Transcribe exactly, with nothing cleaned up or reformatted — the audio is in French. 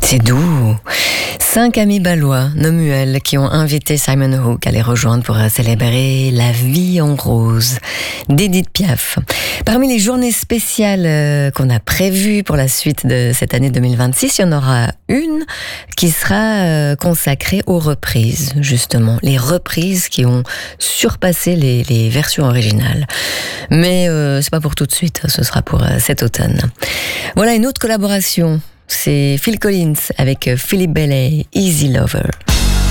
C'est doux. Cinq amis balois, Nomuel, qui ont invité Simon Hook à les rejoindre pour célébrer la vie en rose d'Edith Piaf. Parmi les journées spéciales qu'on a prévues pour la suite de cette année deux mille vingt-six, il y en aura une qui sera consacrée aux reprises, justement. Les reprises qui ont surpassé les, les versions originales. Mais euh, c'est pas pour tout de suite, ce sera pour euh, cet automne. Voilà une autre collaboration. C'est Phil Collins avec Philip Bailey, Easy Lover.